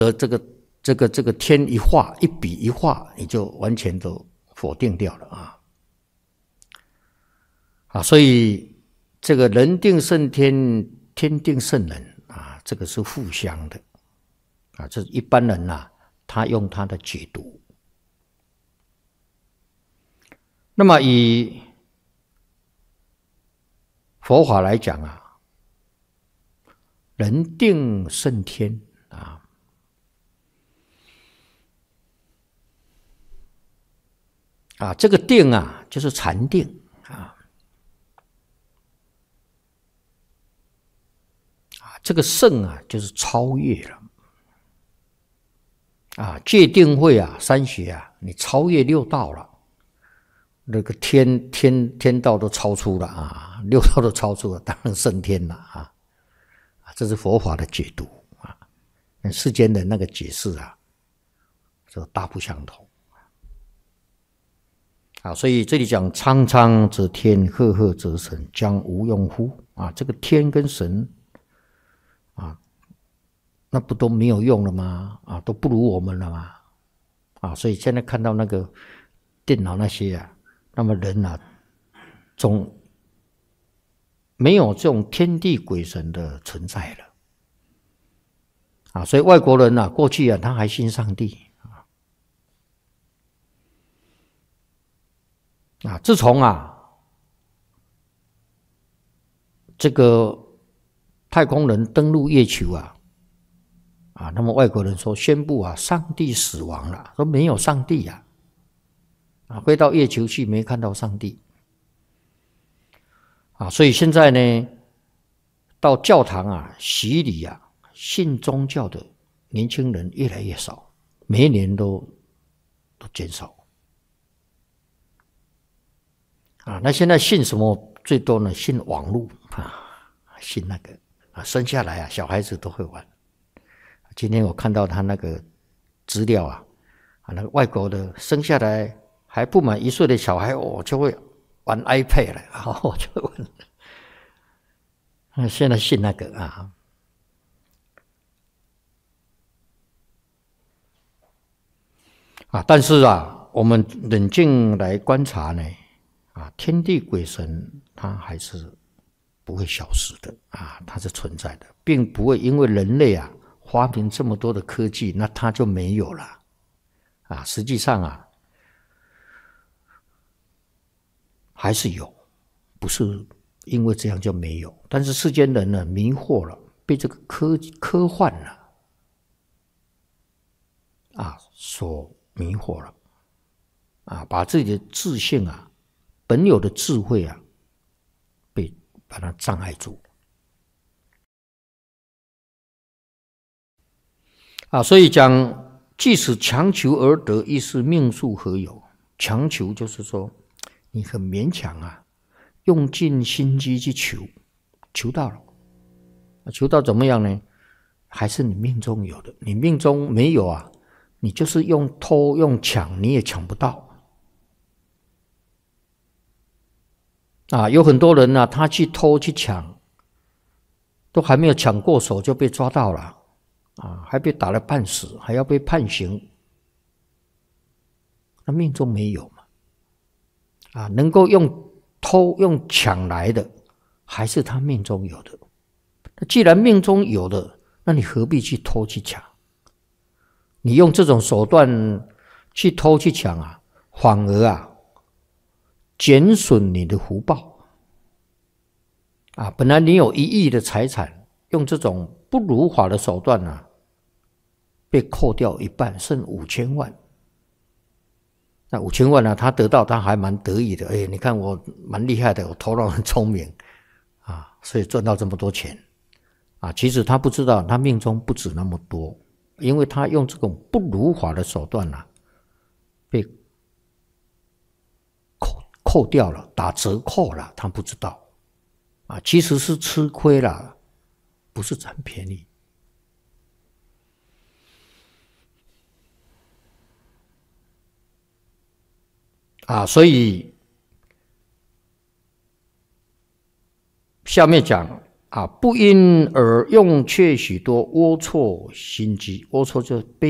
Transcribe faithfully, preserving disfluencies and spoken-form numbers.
而这个这个这个天一画一笔一画，你就完全都否定掉了啊！啊，所以这个人定胜天，天定胜人啊，这个是互相的啊。这一般人呐、啊，他用他的解读。那么以佛法来讲啊，人定胜天啊。啊，这个定啊，就是禅定啊。啊，这个胜啊，就是超越了。啊，戒定慧啊，三学啊，你超越六道了，那个天天天道都超出了啊，六道都超出了，当然胜天了啊。这是佛法的解读啊，跟世间的那个解释啊，这大不相同。啊，所以这里讲苍苍则天，赫赫则神，将无用乎？啊，这个天跟神，啊，那不都没有用了吗？啊，都不如我们了吗？啊，所以现在看到那个电脑那些啊，那么人啊，总没有这种天地鬼神的存在了。啊，所以外国人啊，过去啊，他还信上帝。啊，自从啊这个太空人登陆月球啊，啊，那么外国人说宣布啊，上帝死亡了，说没有上帝啊，啊，飞到月球去没看到上帝，啊，所以现在呢，到教堂啊洗礼啊，信宗教的年轻人越来越少，每一年都都减少。啊，那现在信什么最多呢？信网络啊，信那个啊，生下来啊，小孩子都会玩。今天我看到他那个资料啊，啊，那个外国的生下来还不满一岁的小孩，哦，就会玩 iPad 了，然后就会玩。啊，现在信那个啊，啊，但是啊，我们冷静来观察呢。啊，天地鬼神它还是不会消失的啊，它是存在的，并不会因为人类啊发明这么多的科技，那它就没有了啊。实际上啊，还是有，不是因为这样就没有。但是世间人呢，迷惑了，被这个科科幻了啊所迷惑了啊，把自己的自信啊。本有的智慧啊，被把它障碍住啊，所以讲，即使强求而得，亦是命数何有？强求就是说，你很勉强啊，用尽心机去求，求到了，求到怎么样呢？还是你命中有的，你命中没有啊，你就是用偷用抢，你也抢不到。啊，有很多人呢、啊，他去偷去抢，都还没有抢过手就被抓到了，啊，还被打了半死，还要被判刑。那命中没有嘛？啊，能够用偷用抢来的，还是他命中有的。既然命中有的，那你何必去偷去抢？你用这种手段去偷去抢啊，反而啊。减损你的福报啊！本来你有一亿的财产，用这种不如法的手段呢、啊，被扣掉一半，剩五千万。那五千万呢、啊，他得到他还蛮得意的。哎，你看我蛮厉害的，我头脑很聪明啊，所以赚到这么多钱啊。其实他不知道，他命中不止那么多，因为他用这种不如法的手段呢、啊，被。扣掉了，打折扣了，他不知道啊，其实是吃亏了，不是占便宜啊。所以下面讲啊，不因而用却许多龌龊心机，龌龊就是